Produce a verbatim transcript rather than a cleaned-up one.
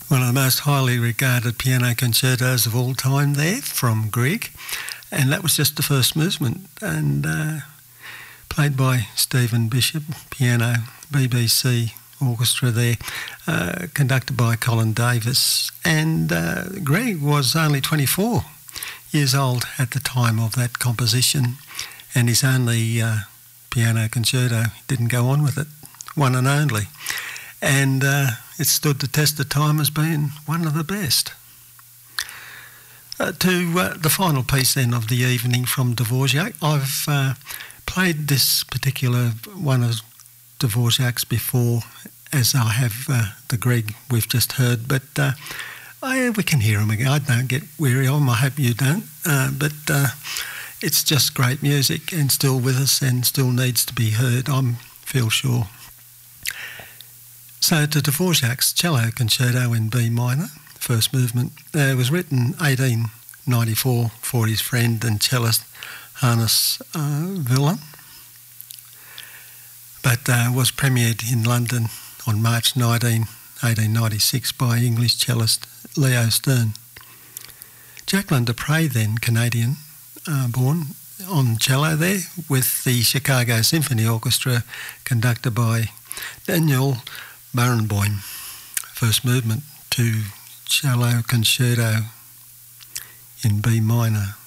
One of the most highly regarded piano concertos of all time there from Grieg, and that was just the first movement, and uh, played by Stephen Bishop, piano, B B C orchestra there, uh, conducted by Colin Davis, and uh, Grieg was only twenty-four years old at the time of that composition, and his only uh, piano concerto didn't go on with it, one and only. And uh, it stood the test of time as being one of the best. Uh, to uh, the final piece then of the evening from Dvorak. I've uh, played this particular one of Dvorak's before, as I have uh, the Grieg we've just heard, but uh, I, we can hear him again. I don't get weary of him, I hope you don't, uh, but uh, it's just great music and still with us and still needs to be heard, I feel sure. So to Dvorak's Cello Concerto in B minor, first movement, uh, it was written eighteen ninety-four for his friend and cellist Hannes uh, Willem, but uh, was premiered in London on March nineteenth, eighteen ninety-six by English cellist Leo Stern. Jacqueline du Pré, then Canadian uh, born, on cello there with the Chicago Symphony Orchestra conducted by Daniel Barenboim. First movement to Cello Concerto in B minor.